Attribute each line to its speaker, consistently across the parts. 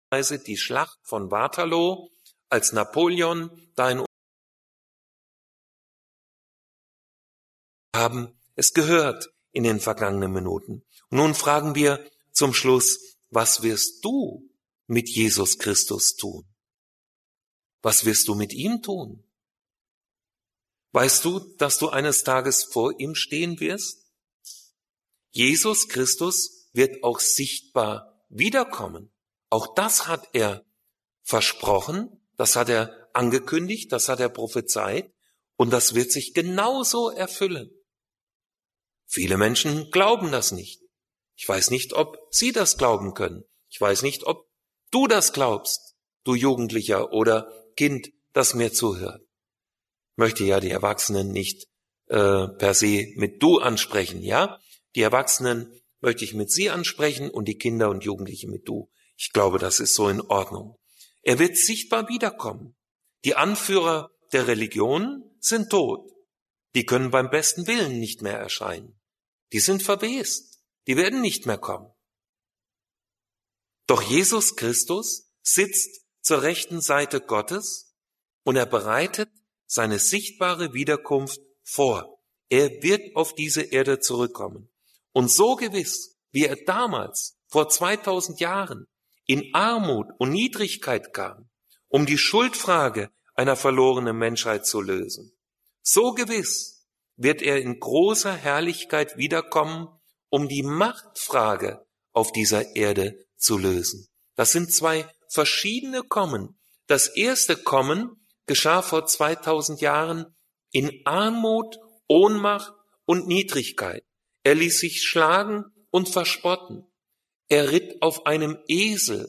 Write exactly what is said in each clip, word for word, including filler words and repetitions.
Speaker 1: die Schlacht von Waterloo, als Napoleon da in haben es gehört in den vergangenen Minuten. Und nun fragen wir zum Schluss, was wirst du mit Jesus Christus tun? Was wirst du mit ihm tun? Weißt du, dass du eines Tages vor ihm stehen wirst? Jesus Christus wird auch sichtbar wiederkommen. Auch das hat er versprochen, das hat er angekündigt, das hat er prophezeit und das wird sich genauso erfüllen. Viele Menschen glauben das nicht. Ich weiß nicht, ob sie das glauben können. Ich weiß nicht, ob du das glaubst, du Jugendlicher oder Kind, das mir zuhört. Ich möchte ja die Erwachsenen nicht äh, per se mit du ansprechen, ja? Die Erwachsenen möchte ich mit sie ansprechen und die Kinder und Jugendlichen mit du. Ich glaube, das ist so in Ordnung. Er wird sichtbar wiederkommen. Die Anführer der Religion sind tot. Die können beim besten Willen nicht mehr erscheinen. Die sind verwest. Die werden nicht mehr kommen. Doch Jesus Christus sitzt zur rechten Seite Gottes und er bereitet seine sichtbare Wiederkunft vor. Er wird auf diese Erde zurückkommen. Und so gewiss, wie er damals, vor zweitausend Jahren, in Armut und Niedrigkeit kam, um die Schuldfrage einer verlorenen Menschheit zu lösen, so gewiss wird er in großer Herrlichkeit wiederkommen, um die Machtfrage auf dieser Erde zu lösen. Das sind zwei verschiedene Kommen. Das erste Kommen geschah vor zweitausend Jahren in Armut, Ohnmacht und Niedrigkeit. Er ließ sich schlagen und verspotten. Er ritt auf einem Esel.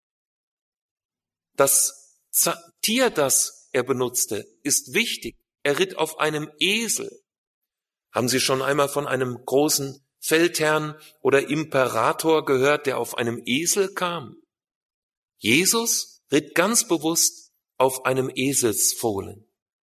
Speaker 1: Das Tier, das er benutzte, ist wichtig. Er ritt auf einem Esel. Haben Sie schon einmal von einem großen Feldherrn oder Imperator gehört, der auf einem Esel kam? Jesus ritt ganz bewusst auf einem Eselsfohlen.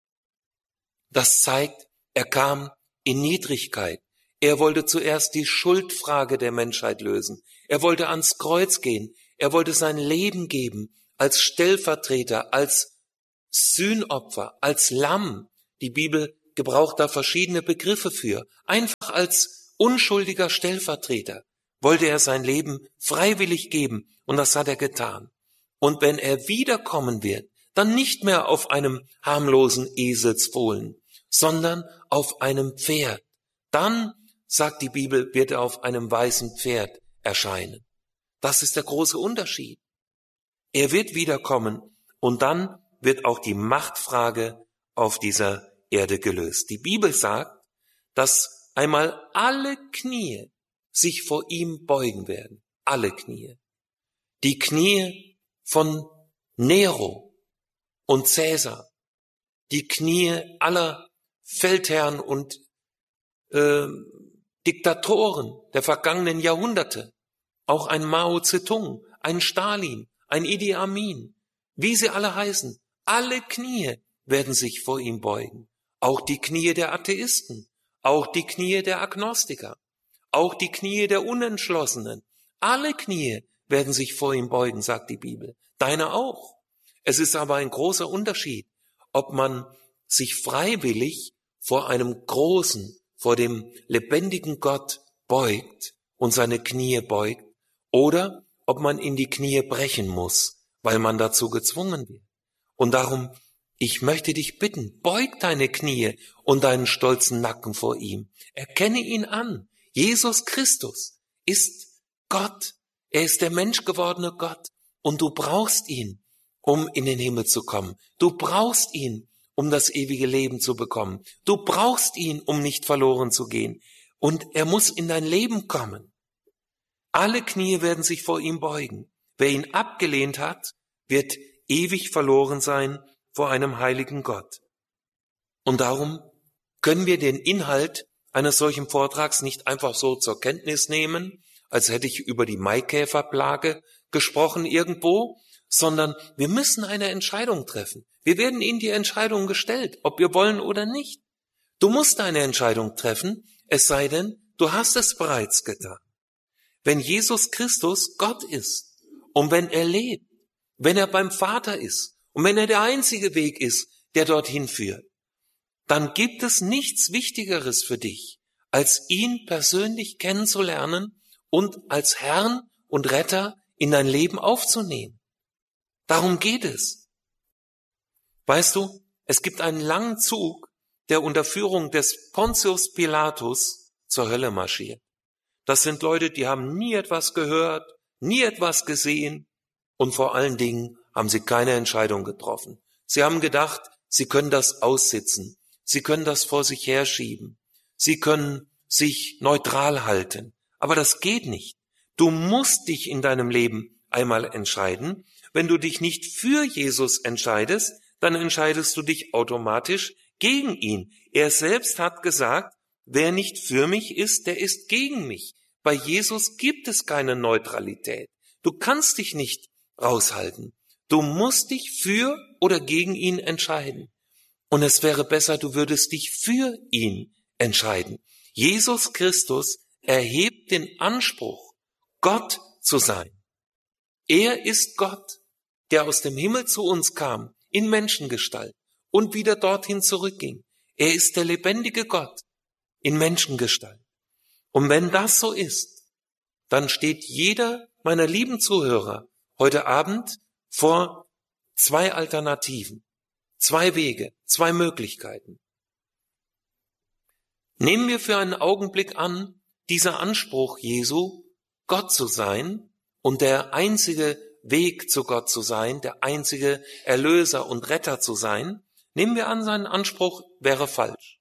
Speaker 1: Das zeigt, er kam in Niedrigkeit. Er wollte zuerst die Schuldfrage der Menschheit lösen. Er wollte ans Kreuz gehen. Er wollte sein Leben geben als Stellvertreter, als Sühnopfer, als Lamm. Die Bibel gebraucht da verschiedene Begriffe für. Einfach als unschuldiger Stellvertreter wollte er sein Leben freiwillig geben und das hat er getan. Und wenn er wiederkommen wird, dann nicht mehr auf einem harmlosen Eselsfohlen, sondern auf einem Pferd. Dann, sagt die Bibel, wird er auf einem weißen Pferd erscheinen. Das ist der große Unterschied. Er wird wiederkommen und dann wird auch die Machtfrage auf dieser Erde gelöst. Die Bibel sagt, dass einmal alle Knie sich vor ihm beugen werden. Alle Knie. Die Knie von Nero und Cäsar. Die Knie aller Feldherren und äh, Diktatoren der vergangenen Jahrhunderte. Auch ein Mao Zedong, ein Stalin, ein Idi Amin. Wie sie alle heißen. Alle Knie werden sich vor ihm beugen. Auch die Knie der Atheisten. Auch die Knie der Agnostiker. Auch die Knie der Unentschlossenen. Alle Knie werden sich vor ihm beugen, sagt die Bibel. Deine auch. Es ist aber ein großer Unterschied, ob man sich freiwillig vor einem großen, vor dem lebendigen Gott beugt und seine Knie beugt, oder ob man in die Knie brechen muss, weil man dazu gezwungen wird. Und darum, ich möchte dich bitten, beug deine Knie und deinen stolzen Nacken vor ihm. Erkenne ihn an. Jesus Christus ist Gott. Er ist der menschgewordene Gott. Und du brauchst ihn, um in den Himmel zu kommen. Du brauchst ihn, um das ewige Leben zu bekommen. Du brauchst ihn, um nicht verloren zu gehen. Und er muss in dein Leben kommen. Alle Knie werden sich vor ihm beugen. Wer ihn abgelehnt hat, wird ewig verloren sein vor einem heiligen Gott. Und darum können wir den Inhalt eines solchen Vortrags nicht einfach so zur Kenntnis nehmen, als hätte ich über die Maikäferplage gesprochen irgendwo, sondern wir müssen eine Entscheidung treffen. Wir werden in die Entscheidung gestellt, ob wir wollen oder nicht. Du musst eine Entscheidung treffen, es sei denn, du hast es bereits getan. Wenn Jesus Christus Gott ist und wenn er lebt wenn er beim Vater ist und wenn er der einzige Weg ist, der dorthin führt, dann gibt es nichts Wichtigeres für dich, als ihn persönlich kennenzulernen und als Herrn und Retter in dein Leben aufzunehmen. Darum geht es. Weißt du, es gibt einen langen Zug, der unter Führung des Pontius Pilatus zur Hölle marschiert. Das sind Leute, die haben nie etwas gehört, nie etwas gesehen und vor allen Dingen haben sie keine Entscheidung getroffen. Sie haben gedacht, sie können das aussitzen, sie können das vor sich herschieben, sie können sich neutral halten, aber das geht nicht. Du musst dich in deinem Leben einmal entscheiden. Wenn du dich nicht für Jesus entscheidest, dann entscheidest du dich automatisch gegen ihn. Er selbst hat gesagt, wer nicht für mich ist, der ist gegen mich. Bei Jesus gibt es keine Neutralität. Du kannst dich nicht raushalten. Du musst dich für oder gegen ihn entscheiden. Und es wäre besser, du würdest dich für ihn entscheiden. Jesus Christus erhebt den Anspruch, Gott zu sein. Er ist Gott, der aus dem Himmel zu uns kam, in Menschengestalt und wieder dorthin zurückging. Er ist der lebendige Gott in Menschengestalt. Und wenn das so ist, dann steht jeder meiner lieben Zuhörer heute Abend vor zwei Alternativen, zwei Wege, zwei Möglichkeiten. Nehmen wir für einen Augenblick an, dieser Anspruch Jesu, Gott zu sein und der einzige Weg zu Gott zu sein, der einzige Erlöser und Retter zu sein, nehmen wir an, sein Anspruch wäre falsch.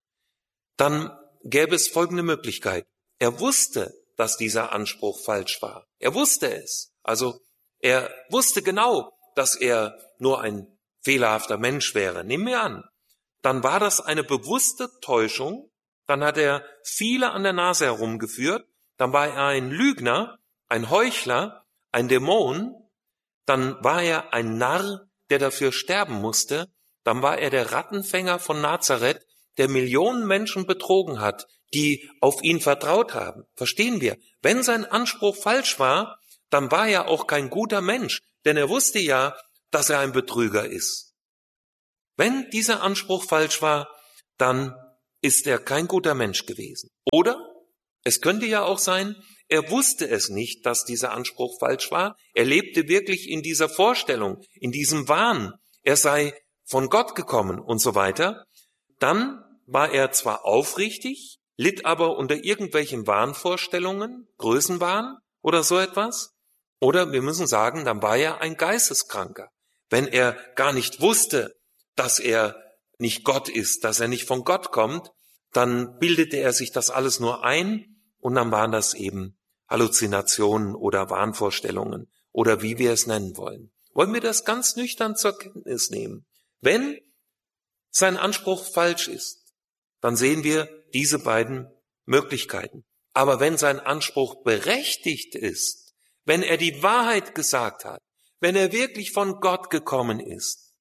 Speaker 1: Dann gäbe es folgende Möglichkeit. Er wusste, dass dieser Anspruch falsch war. Er wusste es. Also er wusste genau, dass er nur ein fehlerhafter Mensch wäre. Nehmen wir an. Dann war das eine bewusste Täuschung. Dann hat er viele an der Nase herumgeführt. Dann war er ein Lügner, ein Heuchler, ein Dämon. Dann war er ein Narr, der dafür sterben musste. Dann war er der Rattenfänger von Nazareth, der Millionen Menschen betrogen hat, die auf ihn vertraut haben. Verstehen wir? Wenn sein Anspruch falsch war, dann war er auch kein guter Mensch, denn er wusste ja, dass er ein Betrüger ist. Wenn dieser Anspruch falsch war, dann ist er kein guter Mensch gewesen. Oder es könnte ja auch sein, er wusste es nicht, dass dieser Anspruch falsch war. Er lebte wirklich in dieser Vorstellung, in diesem Wahn. Er sei von Gott gekommen und so weiter. Dann war er zwar aufrichtig, litt aber unter irgendwelchen Wahnvorstellungen, Größenwahn oder so etwas. Oder wir müssen sagen, dann war er ein Geisteskranker. Wenn er gar nicht wusste, dass er nicht Gott ist, dass er nicht von Gott kommt, dann bildete er sich das alles nur ein und dann waren das eben Halluzinationen oder Wahnvorstellungen oder wie wir es nennen wollen. Wollen wir das ganz nüchtern zur Kenntnis nehmen? Wenn sein Anspruch falsch ist, dann sehen wir diese beiden Möglichkeiten. Aber wenn sein Anspruch berechtigt ist, wenn er die Wahrheit gesagt hat, wenn er wirklich von Gott gekommen ist,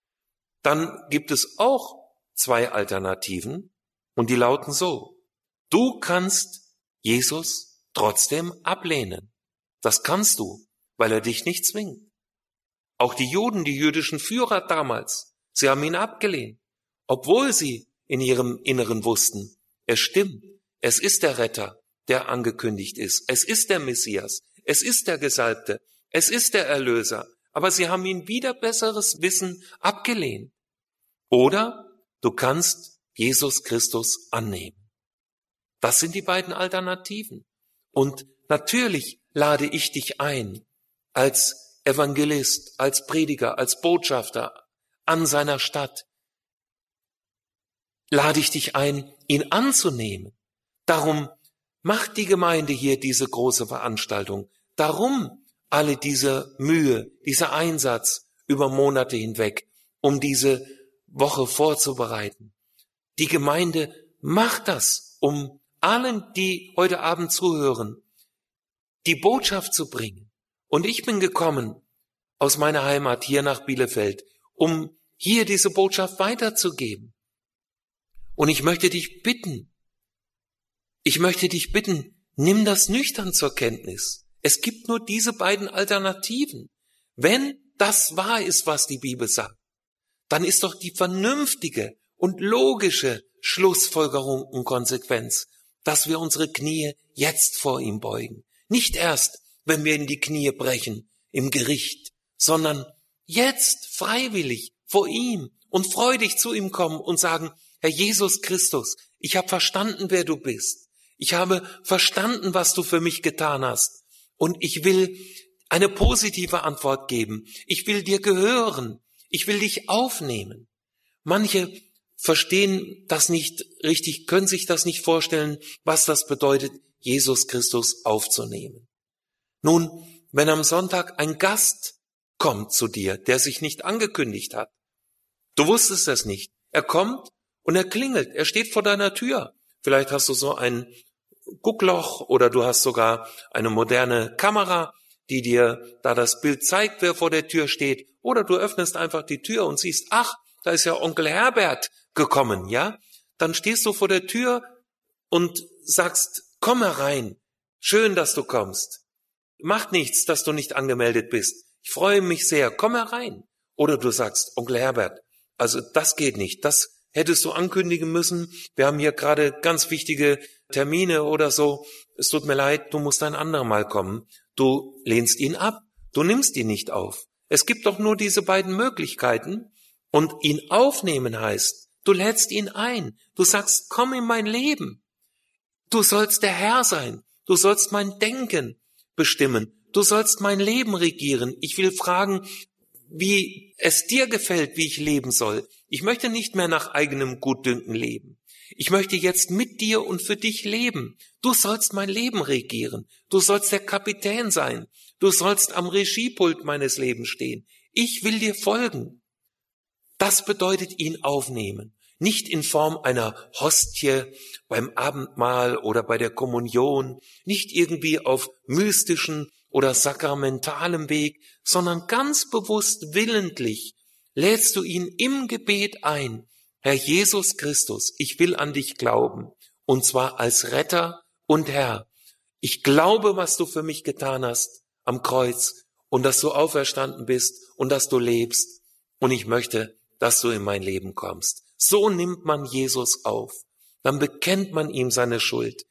Speaker 1: dann gibt es auch zwei Alternativen und die lauten so. Du kannst Jesus trotzdem ablehnen. Das kannst du, weil er dich nicht zwingt. Auch die Juden, die jüdischen Führer damals, sie haben ihn abgelehnt, obwohl sie in ihrem Inneren wussten, es stimmt, es ist der Retter, der angekündigt ist, es ist der Messias, es ist der Gesalbte, es ist der Erlöser, aber sie haben ihn wider besseres Wissen abgelehnt. Oder du kannst Jesus Christus annehmen. Das sind die beiden Alternativen. Und natürlich lade ich dich ein, als Evangelist, als Prediger, als Botschafter an seiner Stadt, lade ich dich ein, ihn anzunehmen. Darum macht die Gemeinde hier diese große Veranstaltung. Darum alle diese Mühe, dieser Einsatz über Monate hinweg, um diese Woche vorzubereiten. Die Gemeinde macht das, um allen, die heute Abend zuhören, die Botschaft zu bringen. Und ich bin gekommen aus meiner Heimat hier nach Bielefeld, um hier diese Botschaft weiterzugeben. Und ich möchte dich bitten, ich möchte dich bitten, nimm das nüchtern zur Kenntnis. Es gibt nur diese beiden Alternativen. Wenn das wahr ist, was die Bibel sagt, dann ist doch die vernünftige und logische Schlussfolgerung und Konsequenz, dass wir unsere Knie jetzt vor ihm beugen. Nicht erst, wenn wir in die Knie brechen im Gericht, sondern jetzt freiwillig vor ihm und freudig zu ihm kommen und sagen, Herr Jesus Christus, ich habe verstanden, wer du bist. Ich habe verstanden, was du für mich getan hast. Und ich will eine positive Antwort geben. Ich will dir gehören. Ich will dich aufnehmen. Manche verstehen das nicht richtig, können sich das nicht vorstellen, was das bedeutet, Jesus Christus aufzunehmen. Nun, wenn am Sonntag ein Gast kommt zu dir, der sich nicht angekündigt hat, du wusstest es nicht, er kommt und er klingelt, er steht vor deiner Tür. Vielleicht hast du so ein Guckloch oder du hast sogar eine moderne Kamera, die dir da das Bild zeigt, wer vor der Tür steht. Oder du öffnest einfach die Tür und siehst, ach, da ist ja Onkel Herbert gekommen, ja? Dann stehst du vor der Tür und sagst, komm herein, schön, dass du kommst. Macht nichts, dass du nicht angemeldet bist. Ich freue mich sehr, komm herein. Oder du sagst, Onkel Herbert, also das geht nicht, das hättest du ankündigen müssen. Wir haben hier gerade ganz wichtige Termine oder so. Es tut mir leid, du musst ein andermal kommen. Du lehnst ihn ab, du nimmst ihn nicht auf. Es gibt doch nur diese beiden Möglichkeiten. Und ihn aufnehmen heißt, du lädst ihn ein. Du sagst, komm in mein Leben. Du sollst der Herr sein. Du sollst mein Denken bestimmen. Du sollst mein Leben regieren. Ich will fragen, wie es dir gefällt, wie ich leben soll. Ich möchte nicht mehr nach eigenem Gutdünken leben. Ich möchte jetzt mit dir und für dich leben. Du sollst mein Leben regieren. Du sollst der Kapitän sein. Du sollst am Regiepult meines Lebens stehen. Ich will dir folgen. Das bedeutet ihn aufnehmen. Nicht in Form einer Hostie beim Abendmahl oder bei der Kommunion, nicht irgendwie auf mystischen oder sakramentalem Weg, sondern ganz bewusst willentlich lädst du ihn im Gebet ein. Herr Jesus Christus, ich will an dich glauben, und zwar als Retter und Herr. Ich glaube, was du für mich getan hast am Kreuz und dass du auferstanden bist und dass du lebst. Und ich möchte, dass du in mein Leben kommst. So nimmt man Jesus auf. Dann bekennt man ihm seine Schuld.